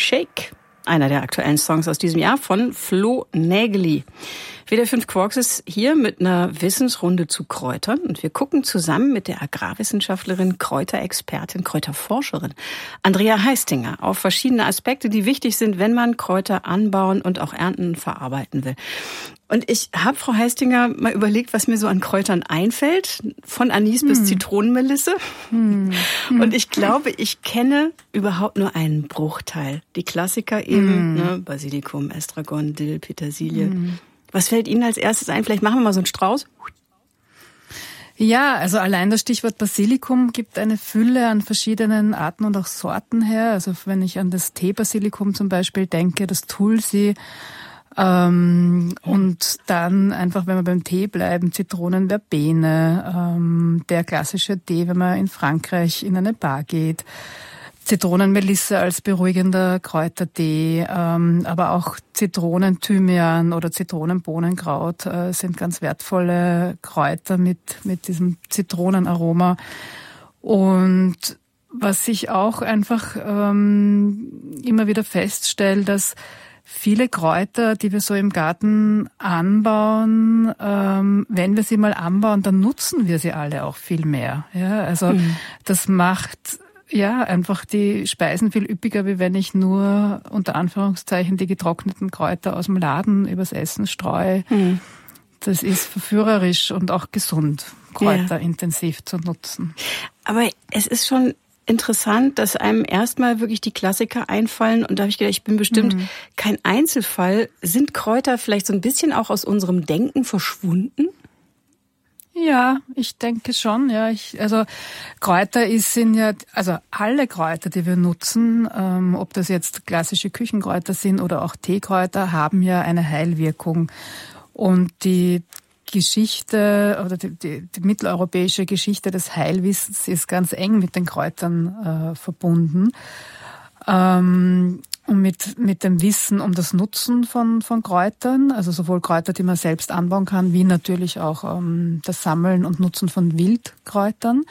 Shake. Einer der aktuellen Songs aus diesem Jahr von Flo Nägeli. WDR 5 Quarks ist hier mit einer Wissensrunde zu Kräutern und wir gucken zusammen mit der Agrarwissenschaftlerin, Kräuterexpertin, Kräuterforscherin Andrea Heistinger auf verschiedene Aspekte, die wichtig sind, wenn man Kräuter anbauen und auch ernten und verarbeiten will. Und ich habe, Frau Heistinger, mal überlegt, was mir so an Kräutern einfällt, von Anis bis Zitronenmelisse. Und ich glaube, ich kenne überhaupt nur einen Bruchteil. Die Klassiker eben, ne, Basilikum, Estragon, Dill, Petersilie. Was fällt Ihnen als erstes ein? Vielleicht machen wir mal so einen Strauß. Ja, also allein das Stichwort Basilikum gibt eine Fülle an verschiedenen Arten und auch Sorten her. Also wenn ich an das Teebasilikum zum Beispiel denke, das Tulsi, und dann einfach, wenn wir beim Tee bleiben, Zitronenverbene, der klassische Tee, wenn man in Frankreich in eine Bar geht, Zitronenmelisse als beruhigender Kräutertee, aber auch Zitronenthymian oder Zitronenbohnenkraut sind ganz wertvolle Kräuter mit diesem Zitronenaroma. Und was ich auch einfach immer wieder feststelle, dass viele Kräuter, die wir so im Garten anbauen, wenn wir sie mal anbauen, dann nutzen wir sie alle auch viel mehr. Ja, also das macht ja einfach die Speisen viel üppiger, wie wenn ich nur unter Anführungszeichen die getrockneten Kräuter aus dem Laden übers Essen streue. Das ist verführerisch und auch gesund, Kräuter intensiv zu nutzen. Aber es ist schon interessant, dass einem erstmal wirklich die Klassiker einfallen. Und da habe ich gedacht, ich bin bestimmt kein Einzelfall. Sind Kräuter vielleicht so ein bisschen auch aus unserem Denken verschwunden? Ja, ich denke schon. Ja, also Kräuter sind ja, also alle Kräuter, die wir nutzen, ob das jetzt klassische Küchenkräuter sind oder auch Teekräuter, haben ja eine Heilwirkung. Und die Geschichte oder die mitteleuropäische Geschichte des Heilwissens ist ganz eng mit den Kräutern verbunden. Und mit dem Wissen um das Nutzen von Kräutern, also sowohl Kräuter, die man selbst anbauen kann, wie natürlich auch das Sammeln und Nutzen von Wildkräutern.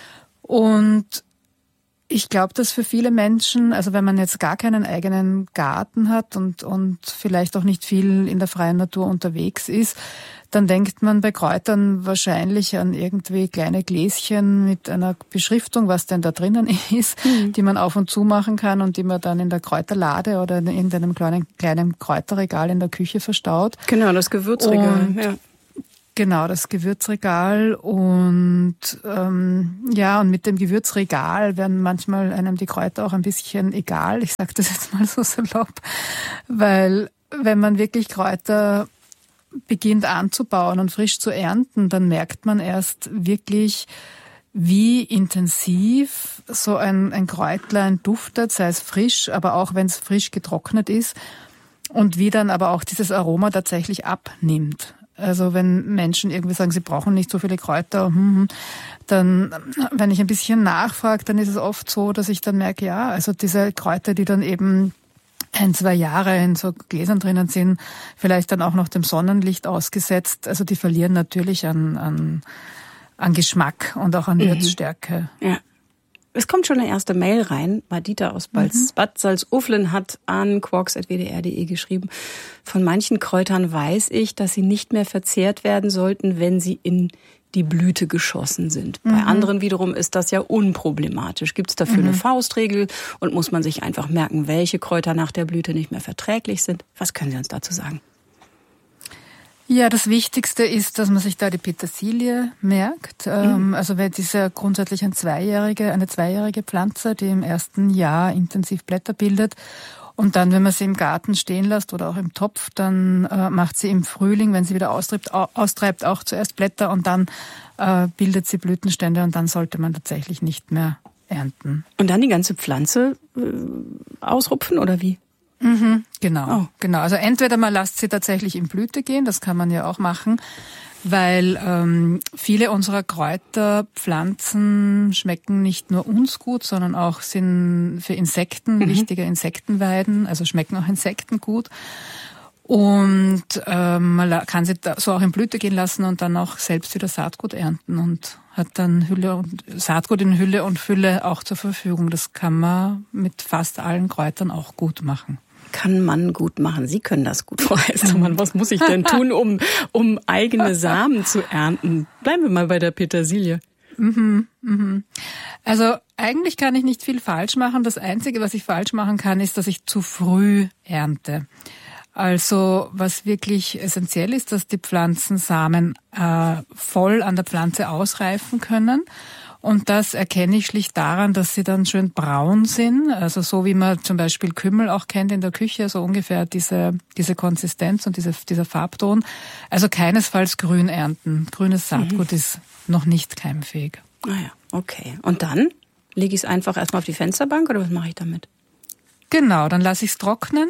Und ich glaube, dass für viele Menschen, also wenn man jetzt gar keinen eigenen Garten hat und vielleicht auch nicht viel in der freien Natur unterwegs ist, dann denkt man bei Kräutern wahrscheinlich an irgendwie kleine Gläschen mit einer Beschriftung, was denn da drinnen ist, die man auf und zu machen kann und die man dann in der Kräuterlade oder in irgendeinem kleinen Kräuterregal in der Küche verstaut. Genau, das Gewürzregal. Ja. Genau, das Gewürzregal und und mit dem Gewürzregal werden manchmal einem die Kräuter auch ein bisschen egal. Ich sage das jetzt mal so salopp, weil wenn man wirklich Kräuter beginnt anzubauen und frisch zu ernten, dann merkt man erst wirklich, wie intensiv so ein Kräutlein duftet, sei es frisch, aber auch wenn es frisch getrocknet ist und wie dann aber auch dieses Aroma tatsächlich abnimmt. Also wenn Menschen irgendwie sagen, sie brauchen nicht so viele Kräuter, dann, wenn ich ein bisschen nachfrage, dann ist es oft so, dass ich dann merke, ja, also diese Kräuter, die dann eben 1-2 Jahre in so Gläsern drinnen sind, vielleicht dann auch noch dem Sonnenlicht ausgesetzt, also die verlieren natürlich an Geschmack und auch an Würzstärke. Ja. Es kommt schon eine erste Mail rein. Madita aus Bad Salzuflen hat an quarks@wdr.de geschrieben. Von manchen Kräutern weiß ich, dass sie nicht mehr verzehrt werden sollten, wenn sie in die Blüte geschossen sind. Bei anderen wiederum ist das ja unproblematisch. Gibt es dafür eine Faustregel und muss man sich einfach merken, welche Kräuter nach der Blüte nicht mehr verträglich sind? Was können Sie uns dazu sagen? Ja, das Wichtigste ist, dass man sich da die Petersilie merkt. Also weil das ist ja grundsätzlich eine zweijährige Pflanze, die im ersten Jahr intensiv Blätter bildet. Und dann, wenn man sie im Garten stehen lässt oder auch im Topf, dann macht sie im Frühling, wenn sie wieder austreibt, auch zuerst Blätter und dann bildet sie Blütenstände und dann sollte man tatsächlich nicht mehr ernten. Und dann die ganze Pflanze ausrupfen oder wie? Genau. Also entweder man lässt sie tatsächlich in Blüte gehen, das kann man ja auch machen, weil viele unserer Kräuterpflanzen schmecken nicht nur uns gut, sondern auch sind für Insekten wichtige Insektenweiden, also schmecken auch Insekten gut. Und man kann sie so auch in Blüte gehen lassen und dann auch selbst wieder Saatgut ernten und hat dann Saatgut in Hülle und Fülle auch zur Verfügung. Das kann man mit fast allen Kräutern auch gut machen. Kann man gut machen. Sie können das gut, Frau Heistermann. Was muss ich denn tun, um eigene Samen zu ernten? Bleiben wir mal bei der Petersilie. Also eigentlich kann ich nicht viel falsch machen. Das Einzige, was ich falsch machen kann, ist, dass ich zu früh ernte. Also was wirklich essentiell ist, dass die Pflanzensamen voll an der Pflanze ausreifen können. Und das erkenne ich schlicht daran, dass sie dann schön braun sind. Also so wie man zum Beispiel Kümmel auch kennt in der Küche, so ungefähr diese Konsistenz und dieser Farbton. Also keinesfalls grün ernten. Grünes Saatgut ist noch nicht keimfähig. Ah ja, okay. Und dann lege ich es einfach erstmal auf die Fensterbank oder was mache ich damit? Genau, dann lasse ich es trocknen.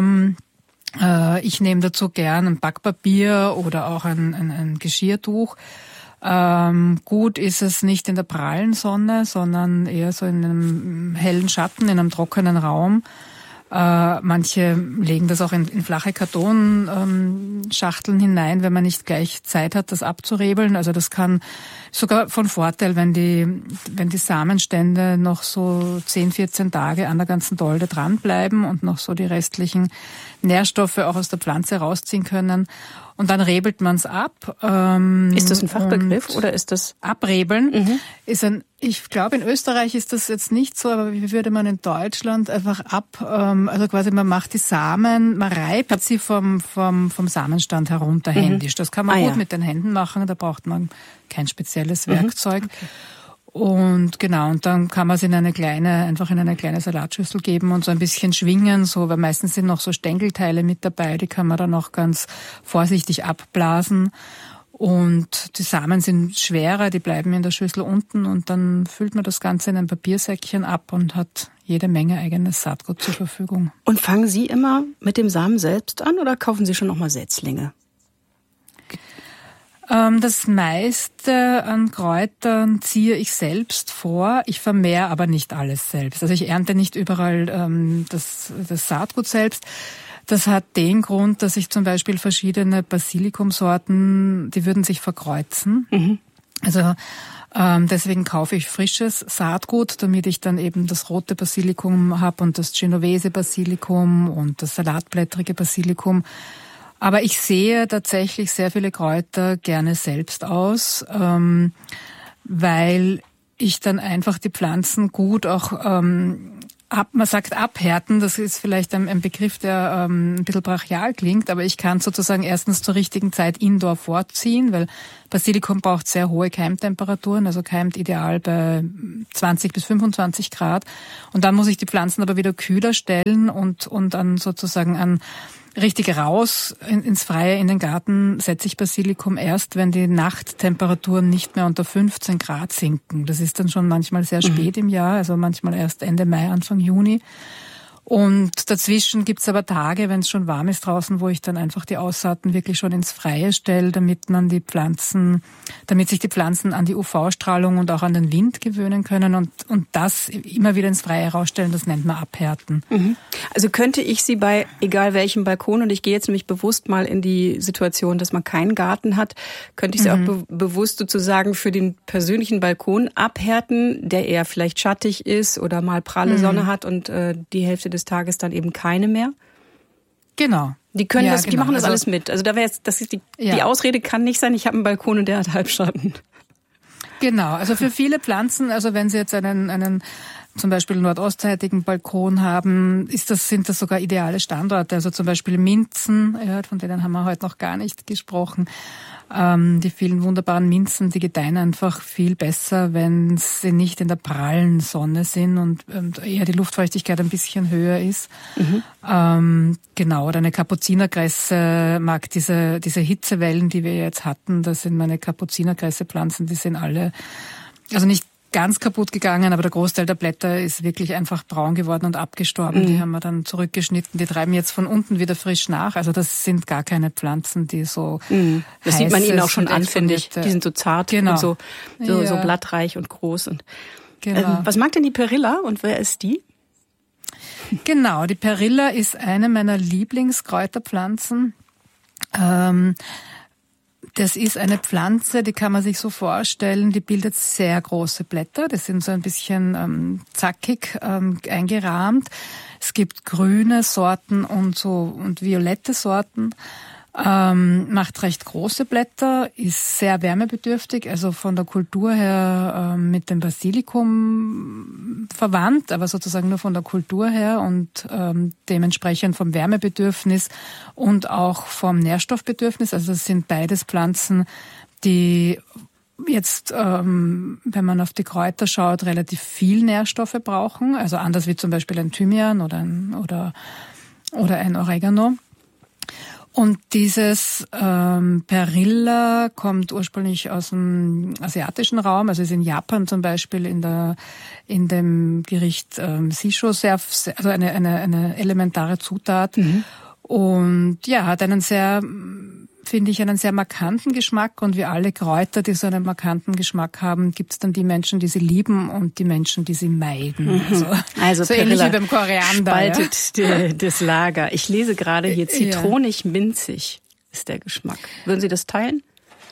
Ich nehme dazu gern ein Backpapier oder auch ein Geschirrtuch. Gut ist es nicht in der prallen Sonne, sondern eher so in einem hellen Schatten, in einem trockenen Raum. Manche legen das auch in flache Kartonschachteln hinein, wenn man nicht gleich Zeit hat, das abzurebeln. Also das kann sogar von Vorteil, wenn die Samenstände noch so 10, 14 Tage an der ganzen Dolde dranbleiben und noch so die restlichen Nährstoffe auch aus der Pflanze rausziehen können. Und dann rebelt man es ab. Ist das ein Fachbegriff oder ist das? Abrebeln ist ich glaube in Österreich ist das jetzt nicht so, aber wie würde man in Deutschland einfach also quasi man macht die Samen, man reibt sie vom Samenstand herunter händisch. Das kann man gut mit den Händen machen, da braucht man kein spezielles Werkzeug. Okay. Und genau, und dann kann man es einfach in eine kleine Salatschüssel geben und so ein bisschen schwingen, so, weil meistens sind noch so Stängelteile mit dabei, die kann man dann auch ganz vorsichtig abblasen. Und die Samen sind schwerer, die bleiben in der Schüssel unten und dann füllt man das Ganze in ein Papiersäckchen ab und hat jede Menge eigenes Saatgut zur Verfügung. Und fangen Sie immer mit dem Samen selbst an oder kaufen Sie schon nochmal Setzlinge? Das meiste an Kräutern ziehe ich selbst vor. Ich vermehre aber nicht alles selbst. Also ich ernte nicht überall das Saatgut selbst. Das hat den Grund, dass ich zum Beispiel verschiedene Basilikumsorten, die würden sich verkreuzen. Also deswegen kaufe ich frisches Saatgut, damit ich dann eben das rote Basilikum habe und das Genovese-Basilikum und das salatblättrige Basilikum. Aber ich sehe tatsächlich sehr viele Kräuter gerne selbst aus, weil ich dann einfach die Pflanzen gut auch man sagt abhärten, das ist vielleicht ein Begriff, der ein bisschen brachial klingt, aber ich kann sozusagen erstens zur richtigen Zeit indoor vorziehen, weil Basilikum braucht sehr hohe Keimtemperaturen, also keimt ideal bei 20 bis 25 Grad. Und dann muss ich die Pflanzen aber wieder kühler stellen und dann sozusagen richtig raus ins Freie, in den Garten setze ich Basilikum erst, wenn die Nachttemperaturen nicht mehr unter 15 Grad sinken. Das ist dann schon manchmal sehr spät im Jahr, also manchmal erst Ende Mai, Anfang Juni. Und dazwischen gibt's aber Tage, wenn es schon warm ist draußen, wo ich dann einfach die Aussaaten wirklich schon ins Freie stelle, damit sich die Pflanzen an die UV-Strahlung und auch an den Wind gewöhnen können und das immer wieder ins Freie rausstellen, das nennt man Abhärten. Also könnte ich Sie bei egal welchem Balkon, und ich gehe jetzt nämlich bewusst mal in die Situation, dass man keinen Garten hat, könnte ich Sie auch bewusst sozusagen für den persönlichen Balkon abhärten, der eher vielleicht schattig ist oder mal pralle Sonne hat und die Hälfte des Tages dann eben keine mehr? Genau. Die die machen das alles mit. Also da wäre jetzt, die Ausrede kann nicht sein, ich habe einen Balkon und der hat Halbschatten. Genau, also für viele Pflanzen, also wenn Sie jetzt einen zum Beispiel nordostseitigen Balkon haben, sind das sogar ideale Standorte. Also zum Beispiel Minzen, von denen haben wir heute noch gar nicht gesprochen. Die vielen wunderbaren Minzen, die gedeihen einfach viel besser, wenn sie nicht in der prallen Sonne sind und eher die Luftfeuchtigkeit ein bisschen höher ist. Genau, oder eine Kapuzinerkresse mag diese Hitzewellen, die wir jetzt hatten. Das sind meine Kapuzinerkressepflanzen, die sind alle, also nicht ganz kaputt gegangen, aber der Großteil der Blätter ist wirklich einfach braun geworden und abgestorben. Die haben wir dann zurückgeschnitten. Die treiben jetzt von unten wieder frisch nach. Also das sind gar keine Pflanzen, die so das sieht man ihnen auch schon an, finde ich. Die sind so zart und so blattreich und groß. Und genau. Was mag denn die Perilla und wer ist die? Genau, die Perilla ist eine meiner Lieblingskräuterpflanzen. Das ist eine Pflanze, die kann man sich so vorstellen, die bildet sehr große Blätter. Das sind so ein bisschen zackig eingerahmt. Es gibt grüne Sorten und violette Sorten. Macht recht große Blätter, ist sehr wärmebedürftig, also von der Kultur her mit dem Basilikum verwandt, aber sozusagen nur von der Kultur her und dementsprechend vom Wärmebedürfnis und auch vom Nährstoffbedürfnis. Also es sind beides Pflanzen, die jetzt, wenn man auf die Kräuter schaut, relativ viel Nährstoffe brauchen, also anders wie zum Beispiel ein Thymian oder ein Oregano. Und dieses Perilla kommt ursprünglich aus dem asiatischen Raum, also ist in Japan zum Beispiel in dem Gericht Shisho also eine elementare Zutat. Und ja, hat einen sehr markanten Geschmack, und wie alle Kräuter, die so einen markanten Geschmack haben, gibt es dann die Menschen, die sie lieben und die Menschen, die sie meiden. Also so Perilla ähnlich wie beim Koriander. Spaltet das Lager. Ich lese gerade hier, zitronig-minzig ist der Geschmack. Würden Sie das teilen?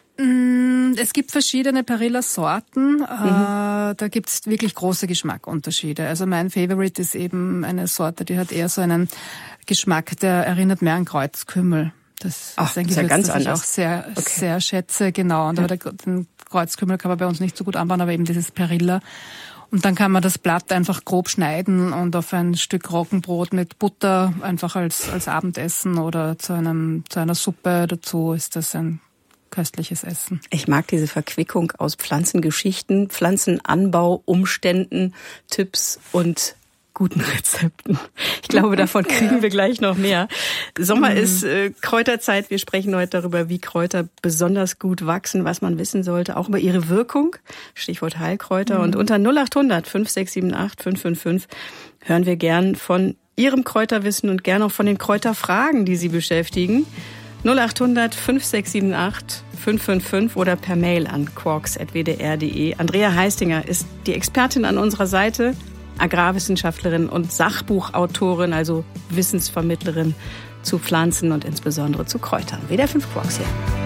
Es gibt verschiedene Perilla-Sorten. Da gibt's wirklich große Geschmackunterschiede. Also mein Favorite ist eben eine Sorte, die hat eher so einen Geschmack, der erinnert mehr an Kreuzkümmel. Das ist ein Gewürz, das ich auch sehr schätze, genau. Und den Kreuzkümmel kann man bei uns nicht so gut anbauen, aber eben dieses Perilla. Und dann kann man das Blatt einfach grob schneiden und auf ein Stück Roggenbrot mit Butter einfach als Abendessen oder zu einer Suppe dazu ist das ein köstliches Essen. Ich mag diese Verquickung aus Pflanzengeschichten, Pflanzenanbau, Umständen, Tipps und guten Rezepten. Ich glaube, davon kriegen wir gleich noch mehr. Sommer ist Kräuterzeit. Wir sprechen heute darüber, wie Kräuter besonders gut wachsen, was man wissen sollte, auch über ihre Wirkung. Stichwort Heilkräuter. Und unter 0800 5678 555 hören wir gern von Ihrem Kräuterwissen und gern auch von den Kräuterfragen, die Sie beschäftigen. 0800 5678 555 oder per Mail an quarks@wdr.de. Andrea Heistinger ist die Expertin an unserer Seite, Agrarwissenschaftlerin und Sachbuchautorin, also Wissensvermittlerin zu Pflanzen und insbesondere zu Kräutern. WDR 5 Quarks hier.